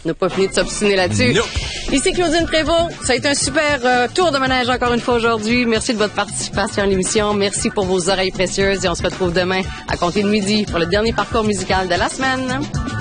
n'a pas fini de s'obstiner là-dessus. No. Ici Claudine Prévost. Ça a été un super tour de manège encore une fois aujourd'hui. Merci de votre participation à l'émission. Merci pour vos oreilles précieuses et on se retrouve demain à compter de midi pour le dernier parcours musical de la semaine.